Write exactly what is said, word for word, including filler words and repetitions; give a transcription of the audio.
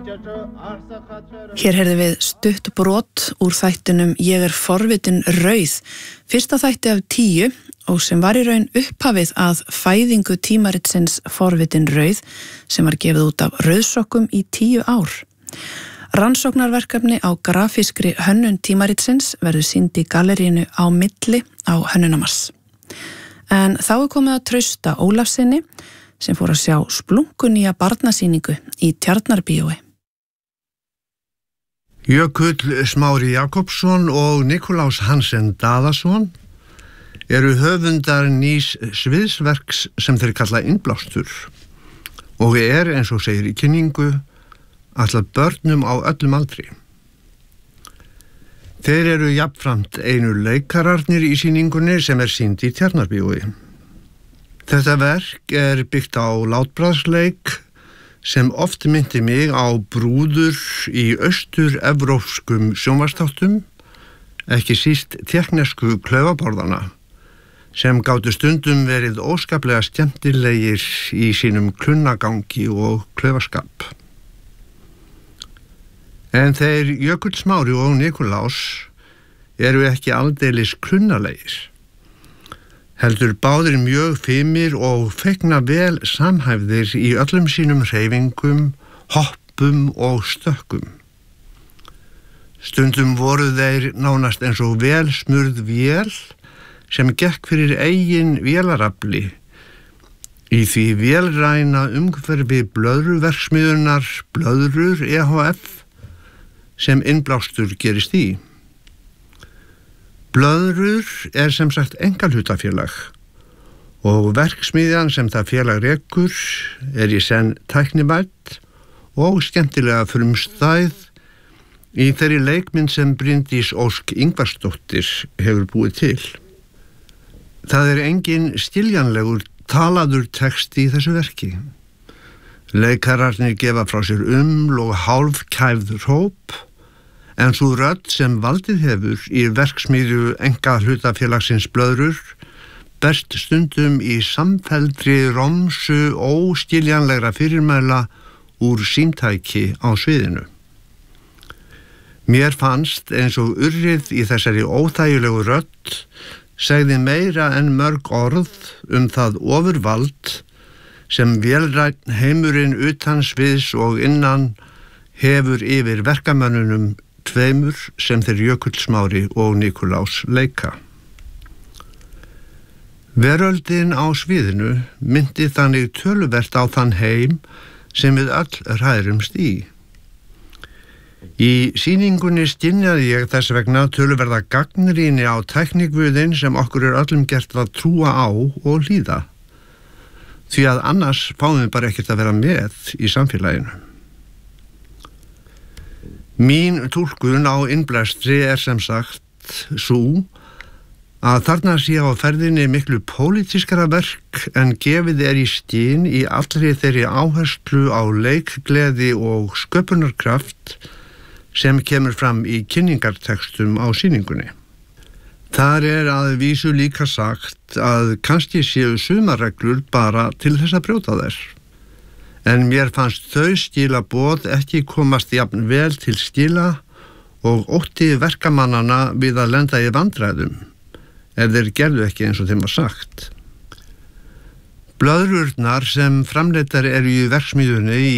Hér heyrðum við stutt brot úr þættinum Ég er forvitin rauð, fyrsta þætti af tíu og sem var í raun upphafið að fæðingu tímaritsins Forvitin rauð sem var gefið út af Rauðsokkum í tíu ár. Rannsóknarverkefni á grafískri hönnun tímaritsins verður sýnd í gallerínu á Milli á Hönnunarmars. En þá er komið að Trausta Ólafssyni sem fór að sjá splunkunýja barnasýningu í Tjarnarbíói. Jökull Smári Jakobsson og Nikulás Hansen Daðason eru höfundar nýs sviðsverks sem þeir kalla Innblástur og er, eins og segir í kynningu, ætlað börnum á öllum aldri. Þeir eru jafnframt einu leikararnir í sýningunni sem er sýnd í Tjarnarbíói. Þetta verk er byggt á látbragðsleik sem oft myndi mig á brúður í austur-evrópskum sjónvarpsþáttum, ekki síst tékknesku klaufaborðana, sem gátu stundum verið óskaplega skemmtilegir í sínum klunnagangi og klaufaskap. En þeir Jökull Smári og Nikulás eru ekki aldeilis klunnalegir. Heldur báðir mjög fimir og fegna vel samhæfðir í öllum sínum hreyfingum, hoppum og stökkum. Stundum voru þeir nánast eins og vel smurð vél sem gekk fyrir eigin vélarafli í því vélræna umhverfi blöðruverksmiðjunnar Blöðrur E H F sem Innblástur gerist í. Blöðrur er sem sagt einkahlutafélag og verksmiðjan sem það félag rekur er í senn tæknivædd og skemmtilega frumstæð í þeirri leikmynd sem Bryndís Ósk Ingvarsdóttir hefur búið til. Það er engin skiljanlegur talaður texti í þessu verki. Leikararnir gefa frá sér uml og hálfkæfð hróp, en svo rödd sem valdið hefur í verksmiðju einkahlutafélagsins Blöðrur berst stundum í samfelldri romsu óskiljanlegra fyrirmæla úr símtæki á sviðinu. Mér fannst eins og urrið í þessari óþægilegu rödd segði meira en mörg orð um það ofurvald sem vélrænn heimurinn utan sviðs og innan hefur yfir verkamönnunum tveimur sem þeir Jökull Smári og Nikulás leika. Veröldin á sviðinu myndi þannig töluvert á þann heim sem við öll hræðumst í. Í sýningunni skynjaði ég þess vegna töluverða gagnrýni á tækniguðinn sem okkur er öllum gert að trúa á og hlýða, því að annars fáum við bara ekkert að vera með í samfélaginu. Mín túlkun á innblæstri er sem sagt sú að þarna sé á ferðinni miklu pólitískara verk en gefið er í skyn í allri þeirri áherslu á leikgleði og sköpunarkraft sem kemur fram í kynningartekstum á sýningunni. Þar er að vísu líka sagt að kannski séu sumarreglur bara til þess að brjóta þær. En mér fannst þau skilaboð ekki komast jafn vel til skila og ótti verkamannana við að lenda í vandræðum, ef þeir gerðu ekki eins og þeim var sagt. Blöðrurnar sem framleiddar eru í verksmiðjunni